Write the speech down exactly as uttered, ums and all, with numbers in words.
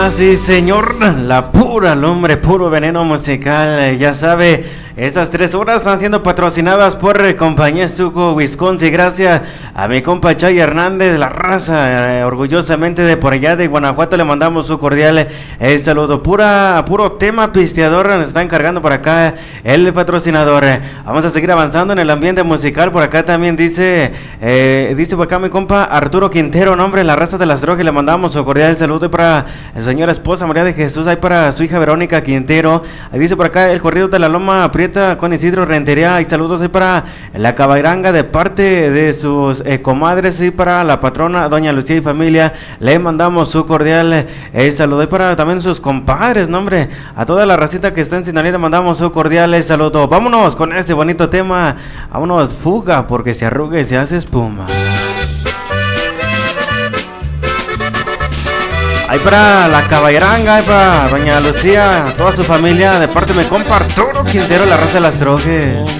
Sí, señor, la pura lumbre, puro veneno musical, ya sabe, estas tres horas están siendo patrocinadas por Compañía Estuco Wisconsin, gracias a mi compa Chay Hernández, la raza, eh, orgullosamente de por allá de Guanajuato, le mandamos su cordial eh, saludo, pura, puro tema pisteador, nos está encargando por acá el patrocinador. Vamos a seguir avanzando en el ambiente musical, por acá también dice, eh, dice por acá mi compa Arturo Quintero, nombre, la raza de las drogas, le mandamos su cordial saludo para el señora esposa María de Jesús, ahí para su hija Verónica Quintero, ahí dice por acá el corrido de la Loma Prieta con Isidro Rentería, y saludos ahí para la Cabairanga de parte de sus eh, comadres, y para la patrona doña Lucía y familia, le mandamos su cordial eh, saludo, y para también sus compadres, no hombre, a toda la racita que está en Sinaloa le mandamos su cordial eh, saludo. Vámonos con este bonito tema, vámonos, fuga, porque se arruga y se hace espuma. Ahí para la Cabairanga, ahí para doña Lucía, toda su familia, de parte de mi compa Arturo Quintero, la raza de las trojes.